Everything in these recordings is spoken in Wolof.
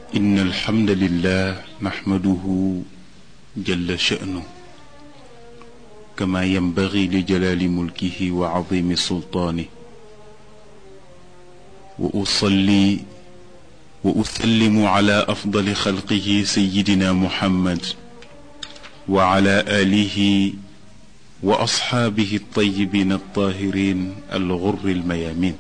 إن الحمد لله نحمده جل شأنه كما ينبغي لجلال ملكه وعظيم سلطانه، وأصلي وأسلم على أفضل خلقه سيدنا محمد وعلى آله وأصحابه الطيبين الطاهرين الغر الميامين.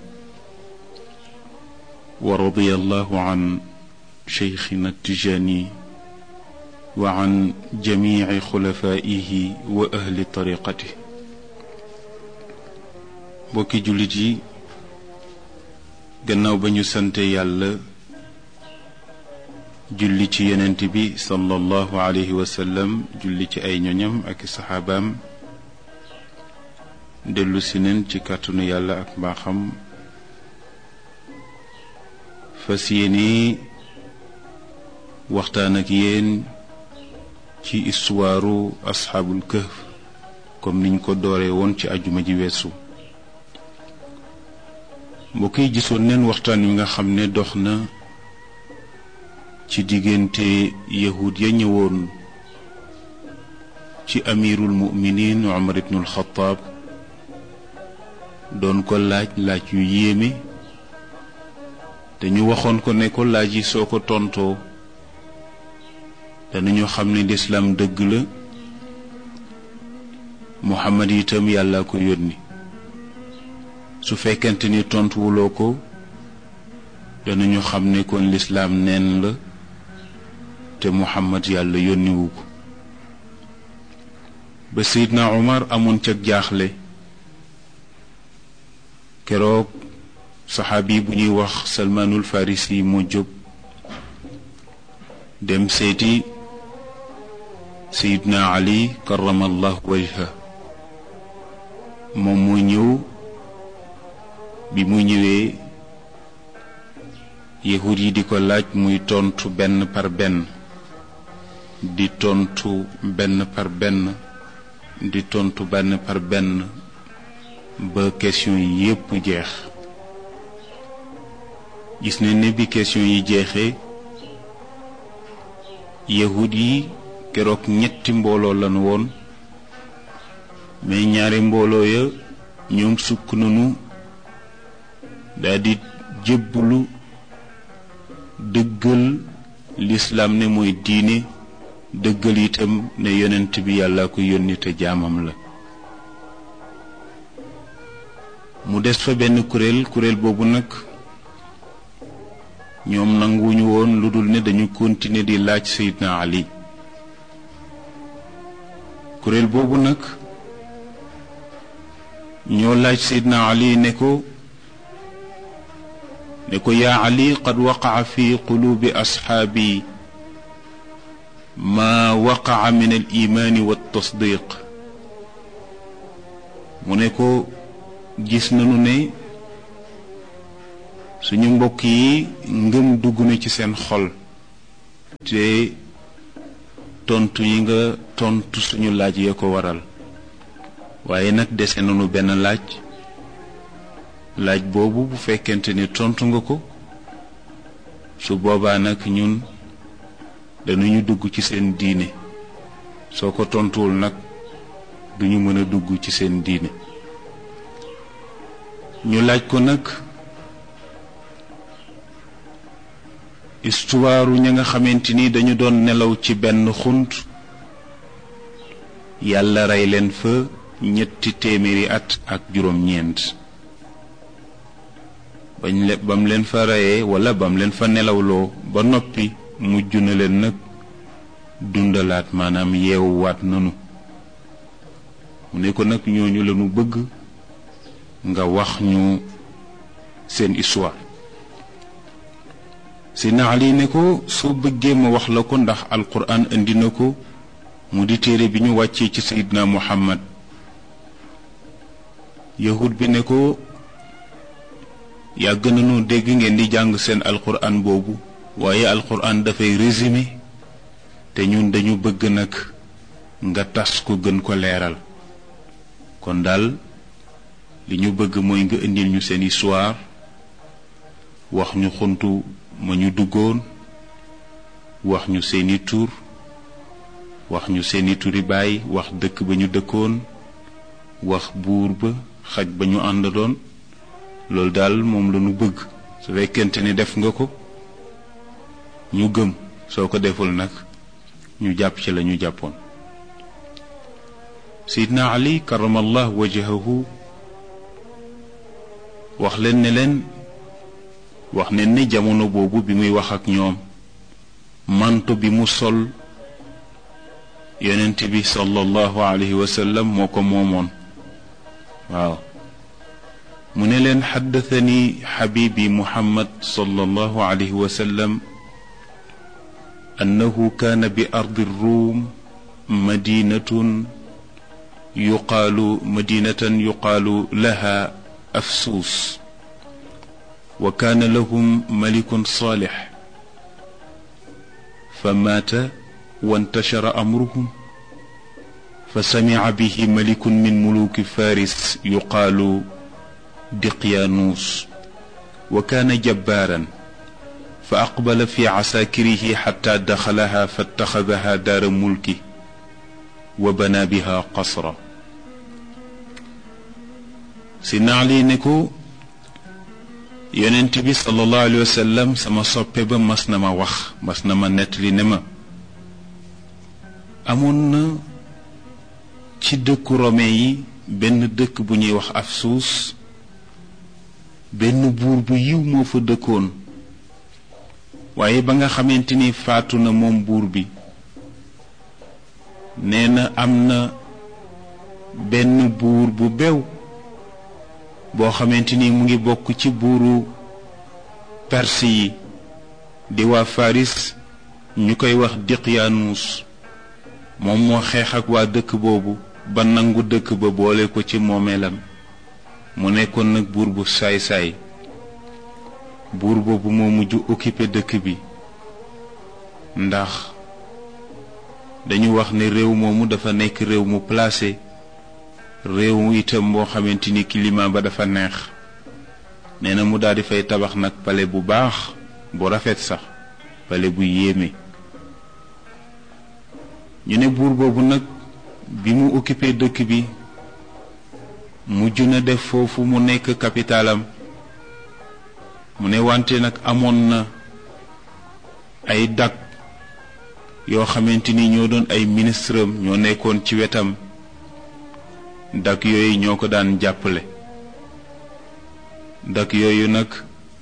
ورضي الله عن شيخنا التجاني وعن جميع خلفائه وأهل طريقته. بوكي جوليجي gannaaw ba ñu sante yàlla julli ci yonent bi sallallahu alayhi wa sallam, julli ci ay ñoñam ak saxaabaam, dellu si neen ci kàttanu yàlla ak mbaaxam fas yéene waxtaan ak yéen ci istuwaaru asxaabul kahf comme niñ ko dooree woon ci ajuma ji weesu. mbokk yi, gisoon neen waxtaan wi nga xam ne dox na ci diggante yahud ya ñëwoon ci amirul muminin Umar ibnul Xattaab doon ko laaj yu yéeme, te ñu waxoon ko ne ko laaj yi soo ko tontoo danañu xam ne lislaam dëgg la, Muhammad itam yàlla ko yónni. su fekkente ni tontuwuloo ko danañu xam ne kon lislaam neen la te Muhammad yàlla yónniwu ko. ba Seydina Umar amoon ca jaaxle, keroog saxaabi bu ñuy wax Salmaanul Farisi moo jóg dem seeti Seydina Ali karamallahu wajha. moom moo ñëw. bi mu ñëwee yahud yi di ko laaj muy tontu benn par benn, di tontu benn par benn, di tontu benn par benn ba question yi yépp jeex. gis ne ne bi question yi jeexee yahud yi keroog ñetti mbooloo lañu woon, mais ñaari mbooloo ya ñoom sukk nañu daldi jébbalu dëggal lislaam ne mooy diine, dëggal itam ne yonent bi yàlla ko yónni te jaamam la. mu des fa benn kuréel boobu nag ñoom nanguwuñu woon lu dul ne dañu continuer di laaj Seydina Ali. kuréel boobu nag ñoo laaj Seydina Ali ne ko yaa Ali, qad waqaca fi quluubi asxaabi maa waqaca min al imaani wa tasdiq. mu ne ko gis nañu ne suñu mbokk yi ngëm dugg na ci seen xol, te tontu yi nga tontu suñu laaj ya ko waral. waaye nag dese nañu benn laaj boobu bu fekkente ni tontu nga ko, su boobaa nag ñun dañuy dugg ci seen diine, soo ko tontuwul nag duñu mën a dugg ci seen diine. ñu laaj ko nag istuwaaru ña nga xamante ni dañu doon nelaw ci benn xunt, yàlla rey leen fa 300 at ak juróom-ñeent. bam leen fa reyee wala bam leen fa nelawloo ba noppi mujj na leen nag dundalaat, maanaam yeewuwaat nanu. mu ne ko nag ñooñu lañu bëgg nga wax ñu seen histoire. Seydina Ali ne ko soo bëggee ma wax la ko, ndax alquran indi na ko, mu di téere bi ñu wàccee ci Seydina Muhammad. yahud bi ne ko yàgg nañu dégg ngeen di jàng seen alquran boobu, waaye alquran dafay résumé, te ñun dañu bëgg nag nga tas ko gën ko leeral. kon daal li ñu bëgg mooy nga indil ñu seen histoire, wax ñu xuntu ma ñu duggoon wax ñu seeni tur wax ñu seeni turi baay wax dëkk ba ñu dëkkoon wax buur ba xaj ba ñu àndoon loolu daal moom la ñu bëgg su fekkente ni def nga ko ñu gëm soo ko deful nag ñu jàpp ci la ñu jàppoon Seydina Ali karamallahu wajhahu wax leen ne jamono boobu bi muy wax ak ñoom manto bi mu sol yonent bi sallallahu alayhi wa sallam moo ko moomoon waaw mu ne leen xaddathani xabibi muhammad sallallahu alayhi wa sallam annahu kaana bi ardi ruum madinatan yuqaalu laha afsuus wa kaana lahum malikun saalix fa maata wantashara amruhum fa samica bihi malikun min muluki faris yuqaalu diqyaanuus wa kaana jabbaaran fa aqbala fi casaakirihi xatta daxalaha fattaxadaha daara mulki wa bana biha qasra si naali ne ko yonent bi sallallahu alayhi wa sallam sama soppe ba mas na ma wax mas na ma nettali ne ma amoon na ci dëkku Romain yi benn dëkk bu ñuy wax Afsuus benn buur bu yiw moo fa dëkkoon waaye ba nga xamante ni faatu na moom buur bi nee na am na benn buur bu bew boo xamante ni mu ngi bokk ci buuru Perse yi di waa Faris ñu koy wax Diqyaanuus moom moo xeex ak waa dëkk boobu ba nangu dëkk ba boole ko ci moomeelam mu nekkoon nag buur bu saay-saay buur boobu moo mujj occupé dëkk bi ndax dañu wax ne réew moomu dafa nekk réew mu placé réew itam boo xamante ni climat ba dafa neex nee na mu daal di fay tabax nag palais bu baax bu rafet sax palais bu yéeme ñu ne buur boobu nag bi mu occupé dëkk bi mujj na def foofu mu nekk capitalam mu ne wante nag amoon na ay dag yoo xamante ni ñoo doon ay ministre am ñoo nekkoon ci wetam dak yooyu ñoo ko daan jàppale dak yooyu nag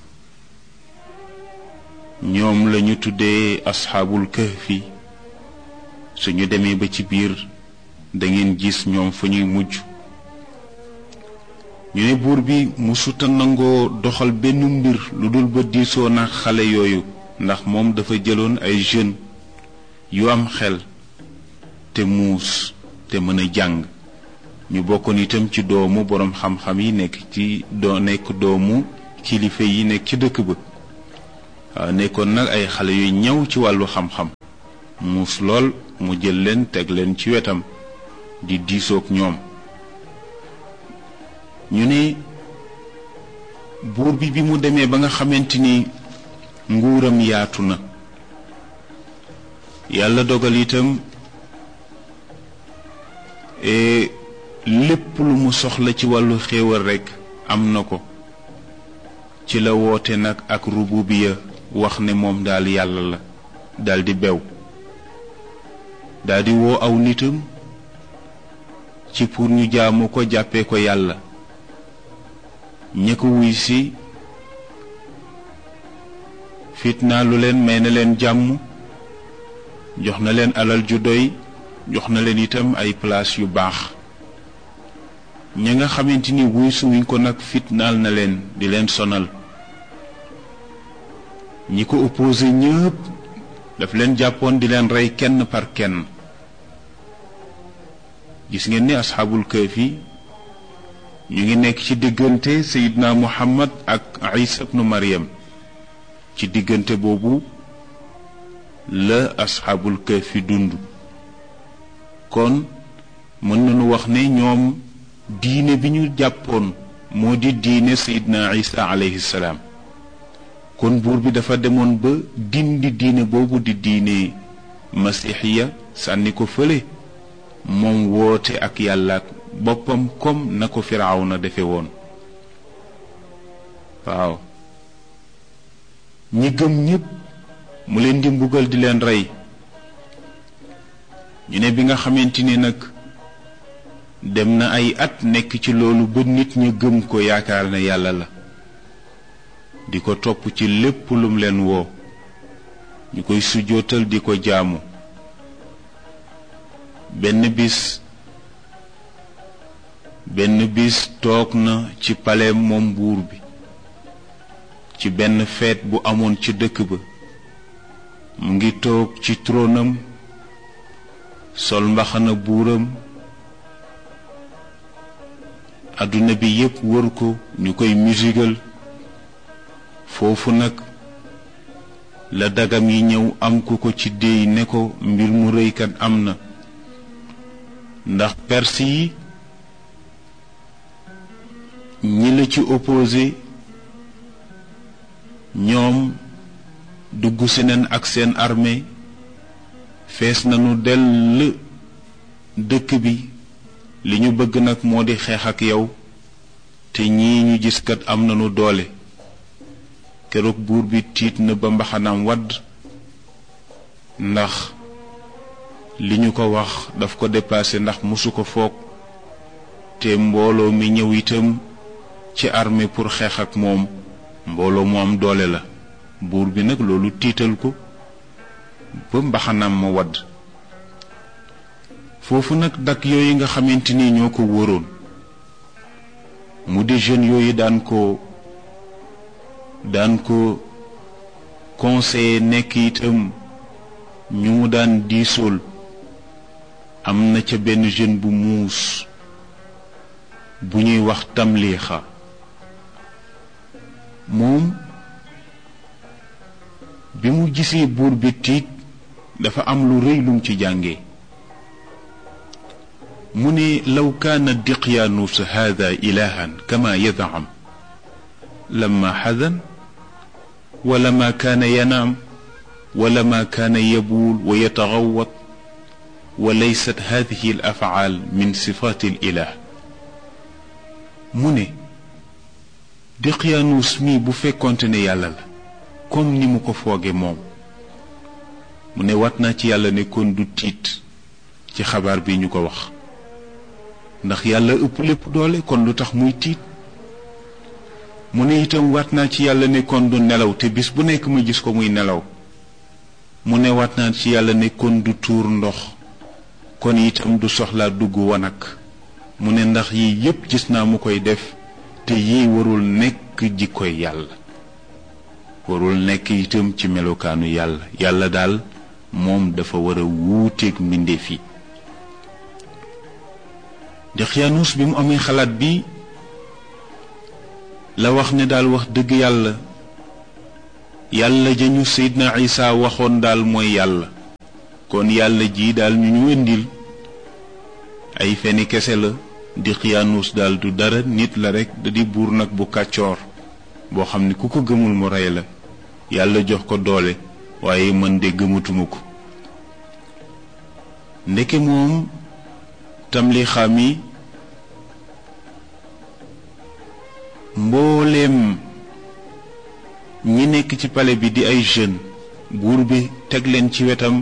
ñoom lañu tuddee asxaabul kahfi suñu demee ba ci biir da ngeen gis ñoom fa ñuy mujj ñu ne buur bi musuta nangoo doxal benn mbir lu dul ba diisoo na xale yooyu ndax moom dafa jëloon ay jeunes yu am xel te muus te mën a jàng ñu bokkoon itam ci doomu boroom xam-xam yi nekk doomu kilifa yi nekk ci dëkk ba waaw nekkoon nag ay xale yu ñëw ci wàllu xam-xam muus lool mu jël leen teg leen ci wetam di diisoog ñoom ñu ne buur bi mu demee ba nga xamante ni nguuram yaatu na yàlla dogal itam lépp lu mu soxla ci wàllu xéewal rekk am na ko ci la woote nag ak rububiya wax ne moom daal yàlla la daldi bew daldi woo aw nitam ci pour ñu jaamu ko jàppee ko yàlla ña ko wuy si fitna lu leen may na leen jàmm jox na leen alal ju doy jox na leen itam ay place yu baax ña nga xamante ni wuy suwuñ ko nag fitnaal na leen di leen sonal ñi ko opposé ñëpp daf leen jàppoon di leen rey kenn par kenn gis ngeen ni asxaabul kahfi ñu ngi nekk ci diggante Seydina Muhammad ak Isa ibnu Maryam ci diggante boobu la asxaabul kahfi dund kon mën nañu wax ne ñoom diine bi ñu jàppoon moo di diine Seydina Isa alayhi salaam kon buur bi dafa demoon ba dindi diine boobu di diine masixiya sànni ko fële moom woote ak yàlla boppam comme na ko Firawna defe woon. waaw ñi gëm ñépp mu leen di mbugal di leen rey. ñu ne bi nga xamante ni nag dem na ay at nekk ci loolu ba nit ñi gëm ko yaakaar ne yàlla la di ko topp ci lépp lum leen woo ñu koy sujjootal di ko jaamu. benn bis toog na ci paleem moom buur bi ci benn feet bu amoon ci dëkk ba mu ngi toog ci tronam sol mbaxana buuram adduna bi yépp wër ko ñu koy musigal. foofu nag la dagam yi ñëw am ku ko ci déey ne ko mbir mu rëykat am na ndax perse yi ñi la ci opposé ñoom dugg si nañ ak seen armée fees nañu dell dëkk bi li ñu bëgg nag moo di xeex ak yow te ñii ñu gis kat am nañu doole. keroog buur bi tiit na ba mbaxanaam wadd ndax li ñu ko wax daf ko dépassé ndax musu ko foog te mbooloo mi ñëw itam ci armée pour xeex ak moom mbooloo mu am doole la. buur bi nag loolu tiital ko ba mbaxanaam ma wadd. foofu nag dak yooyu nga xamante ni ñoo ko wóoroon mu di jeunes yooyu daan ko conseiller nekk itam ñu mu daan diisool. am na ca benn jeune bu muus bu ñuy wax Tamlixa. moom bi mu gisee buur bi tiit dafa am lu rëy lum ci jànge. mu ne law kaana Diqyaanus haada ilahan kama yad'am lama xadan wala ma kaana yanaam wala ma kaana yabuul wa yataxawat wa laysat hadihi al afcaal min sifaati al ilah. mu ne Diqyaanus mi bu fekkonte ne yàlla la comme ni mu ko fooge moom mu ne wat naa ci yàlla ne kon du tiit ci xabaar bi ñu ko wax ndax yàlla ëpp lépp doole kon lu tax muy tiit. mu ne itam waat naa ci yàlla ne kon du nelaw te bis bu nekk ma gis ko muy nelaw. mu ne waat naa ci yàlla ne kon du tuur ndox kon itam du soxlaa dugg wanag. mu ne ndax yii yépp gis naa mu koy def te yii warul nekk jikkoy yàlla warul nekk itam ci melokaanu yàlla. yàlla daal moom dafa war a wuuteeg mbindeef yi. Diqyaanus bi mu amee xalaat bi la wax ne daal wax dëgg yàlla jañu Seydina Isa waxoon daal mooy yàlla. kon yàlla ji daal ñu indil ay feni kese la. Diqyaanus daal du dara nit la rekk da di buur nag bu kàccoor boo xam ne ku ko gëmul mu rey la. yàlla jox ko doole waaye man de gëmatuma ko. ndeke moom Tamlixa mi mbooleem ñi nekk ci palais bi di ay jeunes buur bi teg leen ci wetam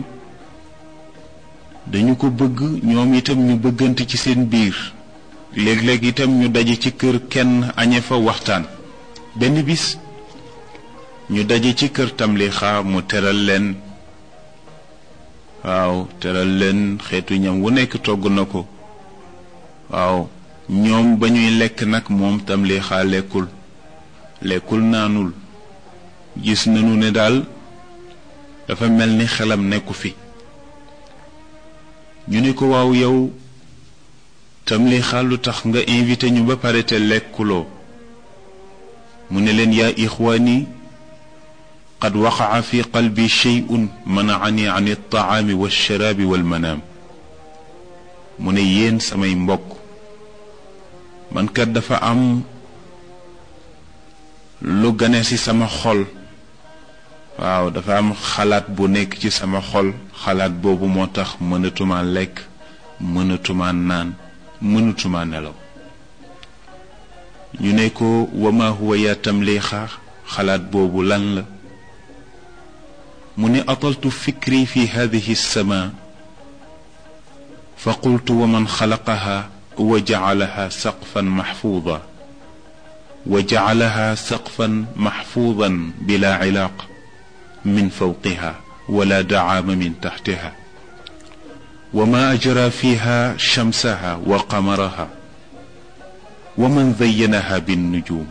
dañu ko bëgg ñoom itam ñu bëggante ci seen biir. léeg-léeg itam ñu daje ci kër kenn añe fa waxtaan. benn bis ñu daje ci kër Tamlixa mu teral leen. waaw teral leen xeetu ñam wu nekk togg na ko. waaw ñoom ba ñuy lekk nag moom Tamlixa lekkul naanul. gis nañu ne daal dafa mel ni xelam nekku fi. ñu ne ko waaw yow Tamlixa lu tax nga invité ñu ba pare te lekkuloo. mu ne leen yaa ixwaani qad waqaca fi qalbi shay'un manacani an altacaami walsharaabi walmanaam. mu ne yéen samay mbokk man kat dafa am lu gane ci sama xol waaw dafa am xalaat bu nekk ci sama xol xalaat boobu moo tax mënatuma lekk mënatuma naan mënatuma nelaw ñu ne ko wama huwa ya tamlixa xalaat boobu lan la mu ne ataltu fikri fi hadihi as-sama fa qultu wa man xalaqaha wa jacalaha saqfan maxfuuda وجعلها سقفا محفوظا بلا علاق من فوقها ولا دعام من تحتها وما أجرى فيها شمسها وقمرها ومن زينها بالنجوم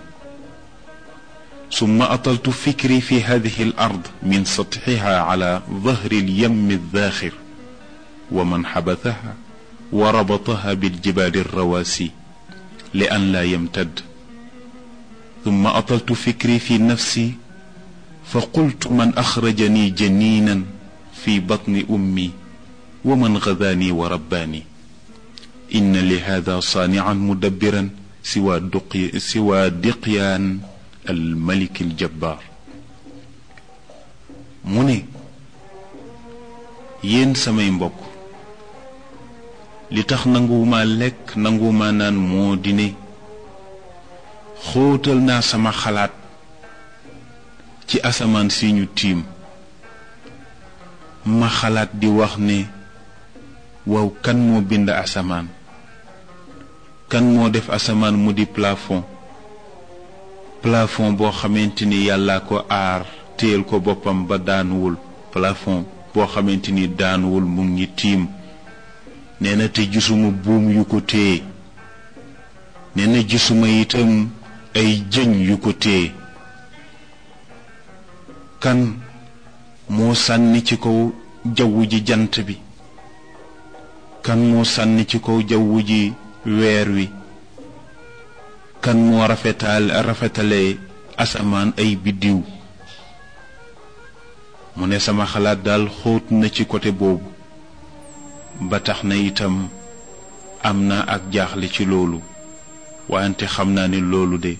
ثم أطلت فكري في هذه الأرض من سطحها على ظهر اليم الذاخر ومن حبثها وربطها بالجبال الرواسي لأن لا يمتد ثم أطلت فكري في نفسي فقلت من أخرجني جنينا في بطن أمي ومن غذاني ورباني إن لهذا صانعا مدبرا سوى دقيان الملك الجبار مني ين سماي مبوك li tax nanguwuma lekk nanguwuma naan moo di ne xóotal naa sama xalaat ci asamaan si ñu tiim ma xalaat di wax ne waaw kan moo bind asamaan kan moo def asamaan mu di plafond boo xamante ni yàlla ko aar téel ko boppam ba daanuwul plafond boo xamante ni daanuwul mu ngi tiim nee na te gisuma buum yu ko téye nee na gisuma itam ay jën yu ko téye kan moo sànni ci kaw jaww ji jant bi kan moo sànni ci kaw jaww ji weer wi kan moo rafetale asamaan ay biddiw mu ne sama xalaat daal xóot na ci côté boobu ba tax na itam am na ak jaaxle ci loolu wante xam naa ne loolu de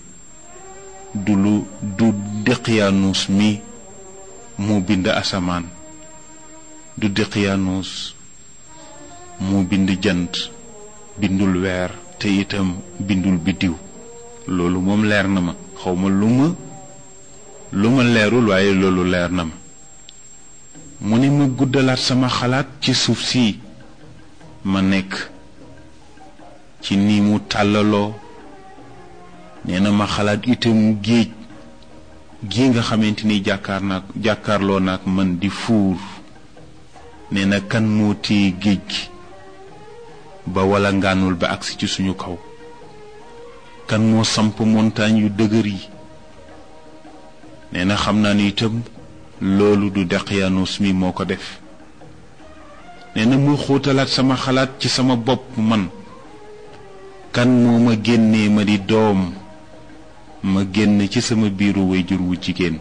du Daqyaanus mi moo bind asamaan du Daqyaanus moo bind jant bindul weer te itam bindul biddiw loolu moom leer na ma xawma lu ma leerul waaye loolu leer na ma mu ne ma guddalaat sama xalaat ci suuf si ma nekk ci ni mu tàllaloo nee na ma xalaat itam géej gi nga xamante ni jàkkaarloo naak man di fuur nee na kan moo téye géej gi ba wala ngaanul ba agsi ci suñu kaw kan moo samp montagne yu dëgër yi nee na xam naa ni itam loolu du Daqyaanus mi moo ko def nee na mu xóotalaat sama xalaat ci sama bopp man kan moo ma génnee ma di doom ma génn ci sama biiru wayjur wu jigéen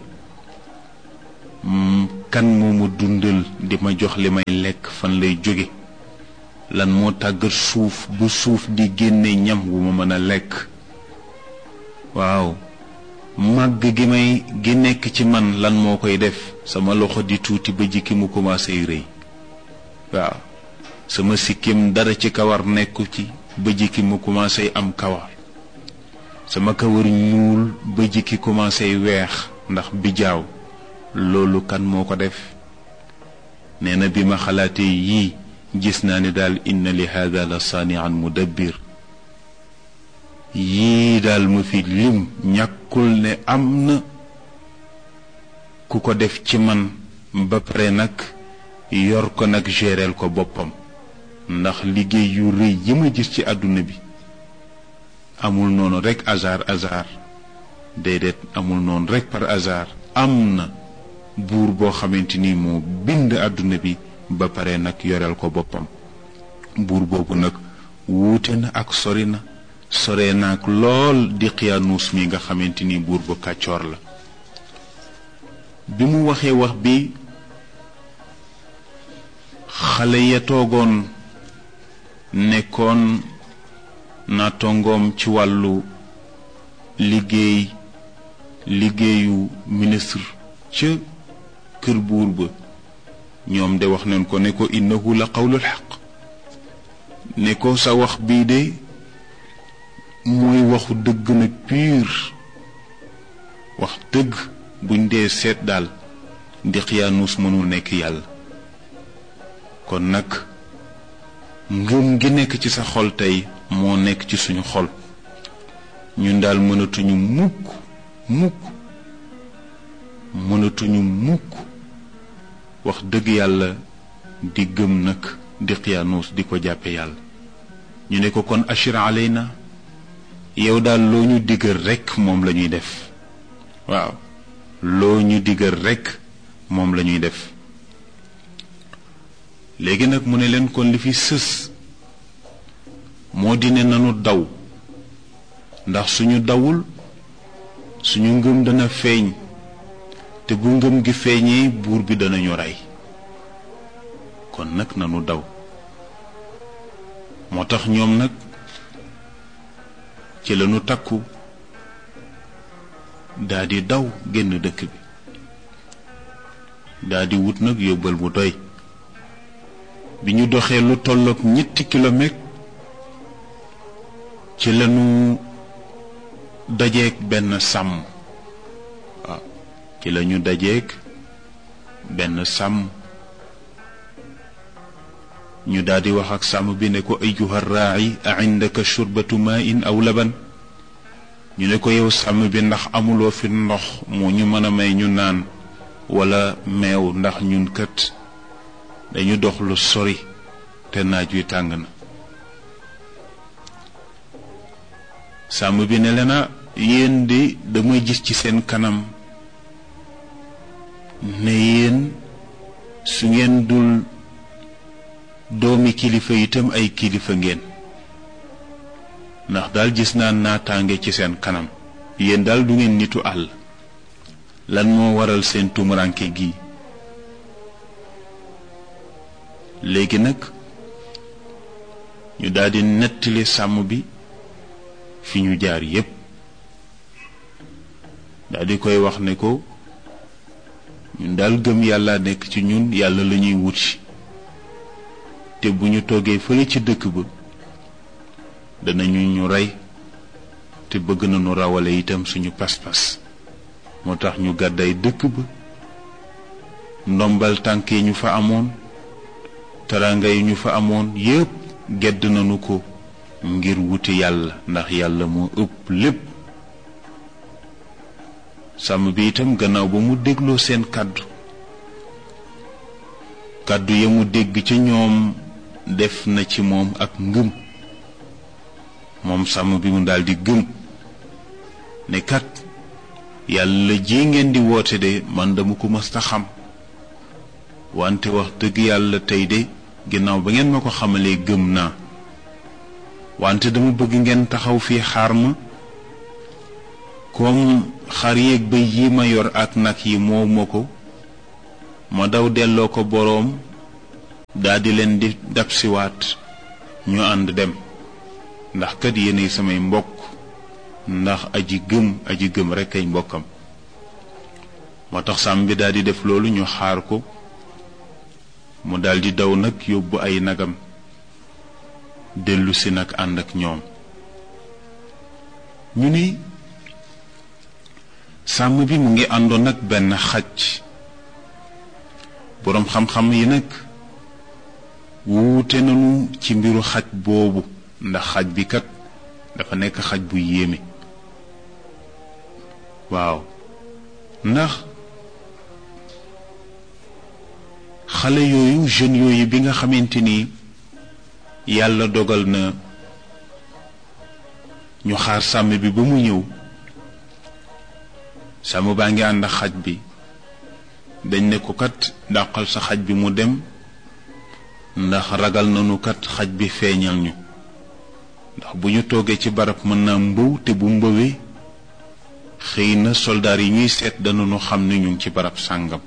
kan moo ma dundal di ma jox li may lekk fan lay jóge lan moo tàggat suuf bu suuf di génne ñam wu ma mën a lekk waaw màgg gi nekk ci man lan moo koy def sama loxo di tuuti ba jikki mu commencé rëy waaw sama sikkim dara ci kawar nekku ci ba jikki mu commencé am kawar sama kawar ñuul ba jikki commencé weex ndax bijaaw loolu kan moo ko def nee na bi ma xalaatee yii gis naa ne daal inna li hada la saani'an mudabbir yii daal ma fi lim ñàkkul ne am na ku ko def ci man ba pare nag yor ko nag géreel ko boppam ndax liggéey yu rëy yi ma gis ci àdduna bi amul noonu rekk hasard déedéet amul noonu rekk par hasard am na buur boo xamante ni moo bind àdduna bi ba pare nag yoreel ko boppam buur boobu nag wuute na ak sore naak lool Daqyaanus mi nga xamante ni buur bu kàccoor la bi mu waxee wax bi xale ya toogoon nekkoon naatongoom ci wàllu liggéeyu ministre ca kër buur ba ñoom de wax nañ ko ne ko innahu la qawlul xaq ne ko sa wax bii de mooy waxu dëgg nag pur wax dëgg buñ dee seet daal Daqyaanus mënul nekk yàlla kon nag ngëm gi nekk ci sa xol tey moo nekk ci suñu xol ñun daal mënatuñu mukk wax dëgg yàlla di gëm nag Daqyaanus di ko jàppe yàlla ñu ne ko kon ashir alayna yow daal loo ñu digal rekk moom la ñuy def waaw loo ñu digal rekk moom la ñuy def léegi nag mu ne leen kon li fi sës moo di ne nanu daw ndax suñu dawul suñu ngëm dana feeñ te bu ngëm gi feeñee buur bi danañu rey kon nag nanu daw moo tax ñoom nag ci lañu takku daldi daw génn dëkk bi daldi wut nag yóbbal bu doy bi ñu doxee lu tollook 7 kilomètres ci lañu dajeek benn sàmm waaw ci lañu dajeek benn sàmm ñu daldi wax ak sàmm bi ne ko ayyuha raa'i a indaka shurbatu maa'in aw laban ñu ne ko yow sàmm bi ndax amuloo fi ndox moo ñu mën a may ñu naan walla meew ndax ñun kat dañu dox lu sori te naaj wi tàng na sàmm bi ne leena yéen di dama gis ci seen kanam ne yéen su ngeen dul doomi kilifa itam ay kilifa ngeen ndax daal gis naa naataange ci seen kanam yéen daal du ngeen nitu àll lan moo waral seen tumuranke gi léegi nag ñu daldi nettali sàmm bi fi ñu jaar yépp daldi koy wax ne ko ñun daal gëm yàlla nekk ci ñun yàlla lañuy wuti te bu ñu toogee fële ci dëkk ba danañu ñu rey te bëgg nañu rawale itam suñu pas-pas moo tax ñu gàdday dëkk ba ndombal tànk yi ñu fa amoon taranga yi ñu fa amoon yépp gedd nañu ko ngir wuti yàlla ndax yàlla moo ëpp lépp sàmm bi itam gannaaw ba mu dégloo seen kàddu ya mu dégg ci ñoom def na ci moom ak ngëm moom sàmm bi mu daldi gëm ne kat yàlla ji ngeen di woote de man dama ko mës a xam wante wax dëgg yàlla tey de ginnaaw ba ngeen ma ko xamalee gëm naa wante dama bëgg ngeen taxaw fii xaar ma comme xar yeeg bëy yi ma yor ak nag yi moo ma ko ma daw delloo ko boroom daldi leen di dabsiwaat ñu ànd dem ndax kat yéenay samay mbokk ndax aji gëm rekk ay mbokkam moo tax sàmm bi daldi def loolu ñu xaar ko mu daldi daw nag yóbbu ay nagam dellusi nag ànd ak ñoom ñu ni sàmm bi mu ngi àndoon ak benn xaj boroom xam-xam yi nag wuute nañu ci mbiru xaj boobu ndax xaj bi kat dafa nekk xaj bu yéeme waaw ndax xale yooyu jeunes yooyu bi nga xamante ni yàlla dogal na ñu xaar sàmm bi ba mu ñëw sàmm baa ngi ànd ak xaj bi dañ ne ko kat dàqal sa xaj bi mu dem ndax ragal nañu kat xaj bi feeñal ñu ndax bu ñu toogee ci barab mën naa mbëw te bu mbëwee xëy na soldaar yi ñuy seet danañu xam ne ñu ngi ci barab sàngam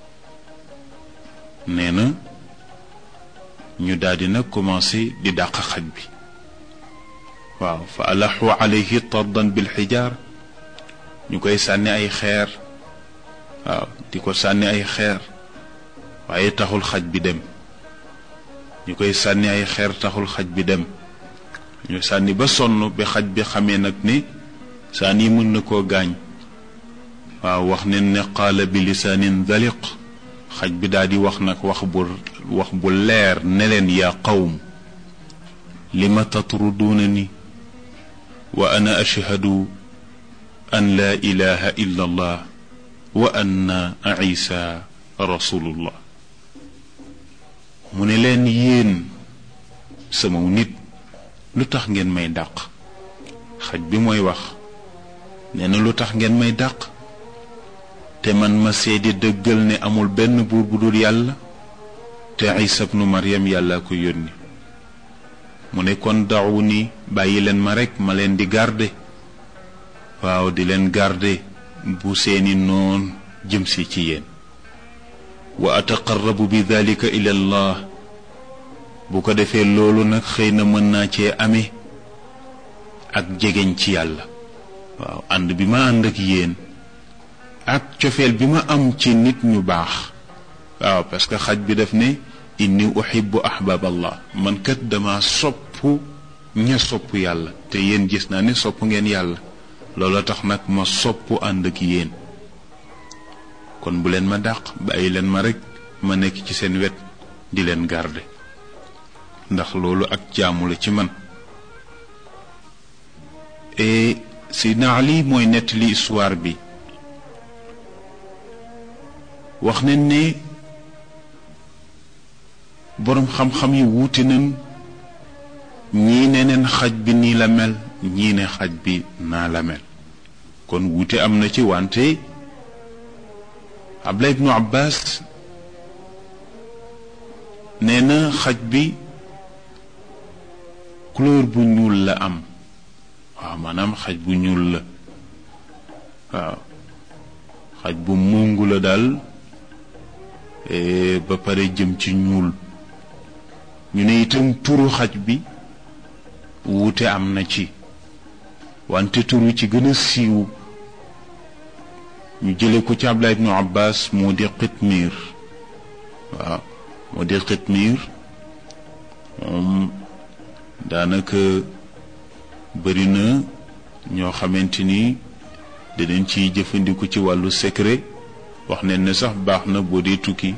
nee na ñu daldi nag commencé di dàq xaj bi waaw fa alaxu alayhi tardan bil xijaar ñu koy sànni ay xeer waaw di ko sànni ay xeer waaye taxul xaj bi dem ñu koy sànni ay xeer taxul xaj bi dem ñu sànni ba sonn ba xaj bi xamee nag ne sànni mën na koo gaañ waaw wax ne qaala bi lisaanin daliq xaj bi daal di wax nag wax bu leer ne leen yaa qawm lima tatrudunani wa ana ashhadu an la ilaha illa allah wa anna isa rasulullah mu ne leen yéen sama nit lu tax ngeen may dàq xaj bi mooy wax nee na lu tax ngeen may dàq te man ma seede dëggal ne amul benn buur bu dul yàlla te isa ibnu maryam yàlla ko yónni mu ne kon dawu ni bàyyi leen ma rekk ma leen di garde waaw di leen garde bu seeni noon jëm si ci yéen wa ataqarrabu bi dalika ila allah bu ko defee loolu nag xëy na mën naa cee amee ak jegeñ ci yàlla waaw ànd bi ma ànd ak yéen ak cofeel bi ma am ci nit ñu baax waaw parce que xaj bi daf ne inni uhibbu ahbab allah man kat dama sopp ña sopp yàlla te yéen gis naa ne sopp ngeen yàlla loolu tax nag ma sopp ànd ak yéen kon bu leen ma dàq bàyyi leen ma rekk ma nekk ci seen wet di leen garde ndax loolu ak jaamu la ci man et Seydina Ali mooy nettali histoire bi wax nañ ne boroom xam-xam yi wuute nañ ñii ne neen xaj bi nii la mel ñii ne xaj bi naa la mel kon wuute am na ci wante Abdullah ibnu Abbas nee na xaj bi couleur bu ñuul la am waaw maanaam xaj bu ñuul la waaw xaj bu mungu la daal ba pare jëm ci ñuul ñu ne itam turu xaj bi wuute am na ci wante turu ci gën a siiw ñu jële ko ci Abdullah ibnu Abbas moo di Qitmir waaw moo di Qitmir moom daanaka bëri na ñoo xamante ni danañ ciy jëfandiku ci wàllu secret wax nañ ne sax baax na boo dee tukki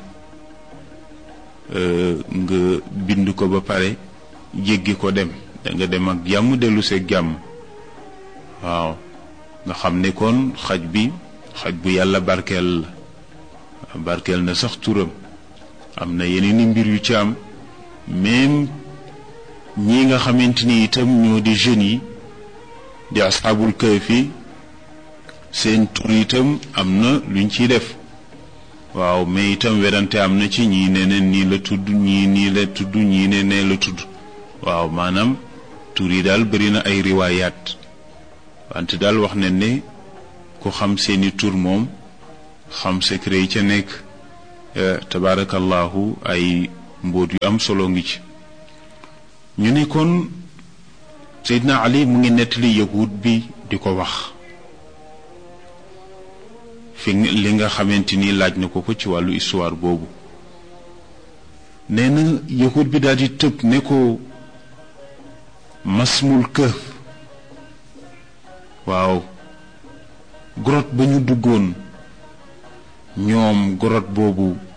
nga bind ko ba pare jéggi ko dem da nga dem ak jàmm dellu see jàmm waaw nga xam ne kon xaj bu yàlla barkeel la barkeel na sax turam am na yeneen i mbir yu ci am même ñi nga xamante ni itam ñoo di jeunes yi di asxaabul kahfi seen tur itam am na luñ ciy def waaw mais itam werante am na ci ñii ne ne nii la tudd ñii nii la tudd ñii ne nee la tudd waaw maanaam tur yi daal bëri na ay riwaayaat wante daal wax ne ne ku xam seeni tur moom xam secret yi ca nekk tabaarakallahu ay mbóot yu am solo ngi ci ñu ne kon Seydina Ali mu ngi nettali yahud bi di ko wax fi li nga xamante ni laaj na ko ci wàllu histoire boobu nee na yahud bi daal di tëb ne ko masmul kahf waaw grotte ba ñu duggoon ñoom grotte boobu